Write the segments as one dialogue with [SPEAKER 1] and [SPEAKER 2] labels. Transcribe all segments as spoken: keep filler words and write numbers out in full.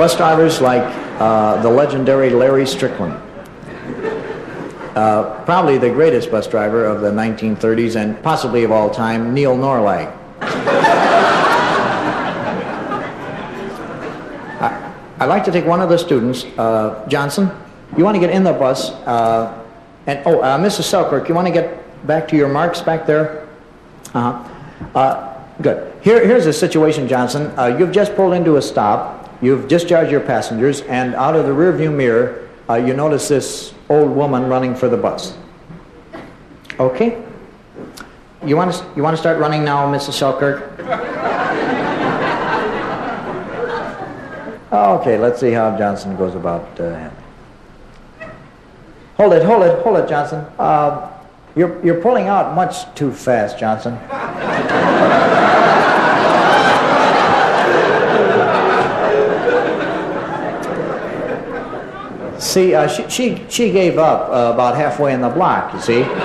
[SPEAKER 1] bus drivers like uh, the legendary Larry Strickland. Uh, probably the greatest bus driver of the nineteen thirties and possibly of all time, Neil Norlag. I, I'd like to take one of the students, uh, Johnson. You want to get in the bus, uh, and oh, uh, Missus Selkirk, you want to get back to your marks back there? Uh-huh. Uh, good. Here, here's the situation, Johnson. Uh, you've just pulled into a stop. You've discharged your passengers, and out of the rearview mirror, uh, you notice this old woman running for the bus. Okay. You want to you want to start running now, Missus Selkirk? Okay. Let's see how Johnson goes about. Uh, hold it, hold it, hold it, Johnson. Uh, you're you're pulling out much too fast, Johnson. See, uh, she, she, she gave up uh, about halfway in the block, you see. Uh,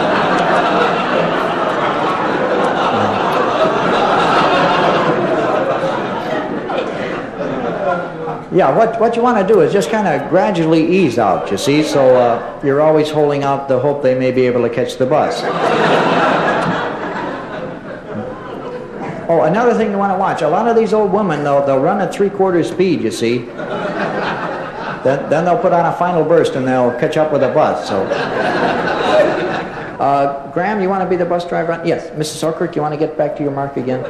[SPEAKER 1] yeah, what, what you want to do is just kind of gradually ease out, you see, so uh, you're always holding out the hope they may be able to catch the bus. Oh, another thing you want to watch, a lot of these old women, they'll, they'll run at three-quarter speed, you see. Then, then they'll put on a final burst and they'll catch up with the bus. So, uh, Graham, you want to be the bus driver? Yes, Missus Selkirk, you want to get back to your mark again?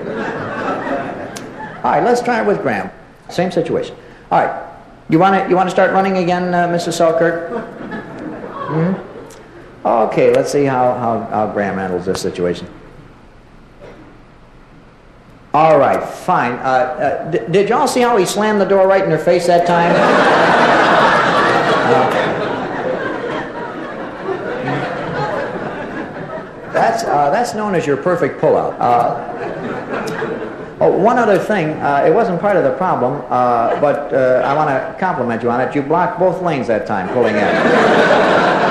[SPEAKER 1] All right, let's try it with Graham. Same situation. All right, you want to you want to start running again, uh, Missus Selkirk? Mm-hmm. Okay, let's see how, how how Graham handles this situation. All right, fine. Uh, uh, d- did y'all see how he slammed the door right in her face that time? uh, that's uh, that's known as your perfect pullout. Uh, oh, one other thing. Uh, it wasn't part of the problem, uh, but uh, I want to compliment you on it. You blocked both lanes that time, pulling in.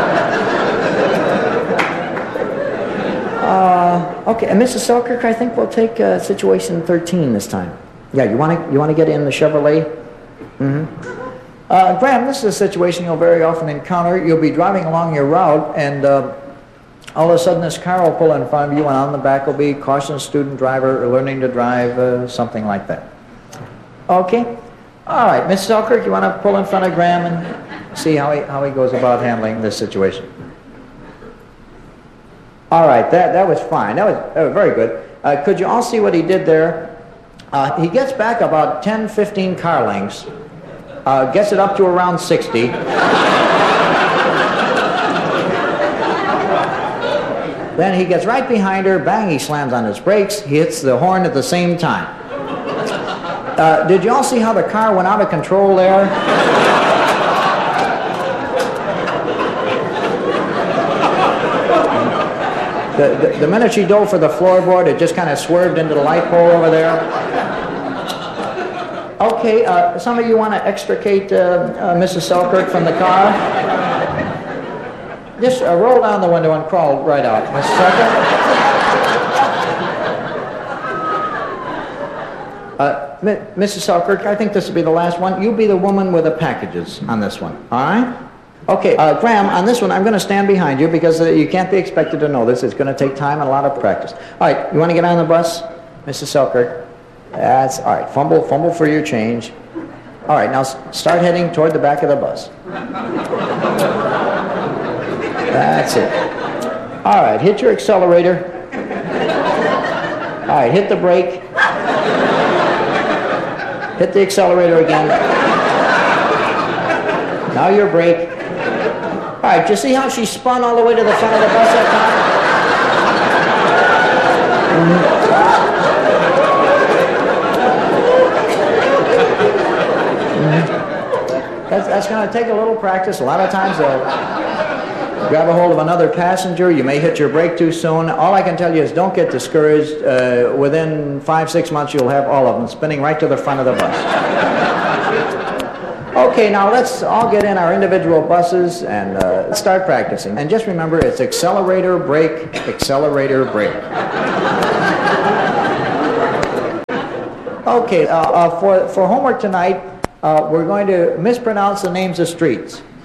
[SPEAKER 1] Uh, okay, and Missus Selkirk, I think we'll take uh, situation thirteen this time. Yeah, you want to you want to get in the Chevrolet? Mm-hmm. Uh, Graham, this is a situation you'll very often encounter. You'll be driving along your route, and uh, all of a sudden this car will pull in front of you, and on the back will be caution student driver learning to drive, uh, something like that. Okay. All right, Missus Selkirk, you want to pull in front of Graham and see how he how he goes about handling this situation? All right, that, that was fine. That was, that was very good. Uh, could you all see what he did there? Uh, he gets back about ten, fifteen car lengths, uh, gets it up to around sixty. Then he gets right behind her, bang, he slams on his brakes, he hits the horn at the same time. Uh, did you all see how the car went out of control there? The, the, the minute she dove for the floorboard, it just kind of swerved into the light pole over there. Okay, uh, some of you want to extricate uh, uh, Missus Selkirk from the car? Just uh, roll down the window and crawl right out, Missus Selkirk. Uh, M- Missus Selkirk, I think this will be the last one. You be the woman with the packages on this one, all right? Okay, uh, Graham, on this one, I'm going to stand behind you because uh, you can't be expected to know this. It's going to take time and a lot of practice. All right, you want to get on the bus, Missus Selkirk? That's all right. Fumble, fumble for your change. All right, now s- start heading toward the back of the bus. That's it. All right, hit your accelerator. All right, hit the brake. Hit the accelerator again. Now your brake. All right, you see how she spun all the way to the front of the bus that time? Mm-hmm. Mm-hmm. That's, that's going to take a little practice. A lot of times they'll grab a hold of another passenger. You may hit your brake too soon. All I can tell you is don't get discouraged. Uh, within five, six months, you'll have all of them spinning right to the front of the bus. Okay, now let's all get in our individual buses and uh, start practicing. And just remember, it's accelerator, brake, accelerator, brake. Okay, uh, uh, for, for homework tonight, uh, we're going to mispronounce the names of streets.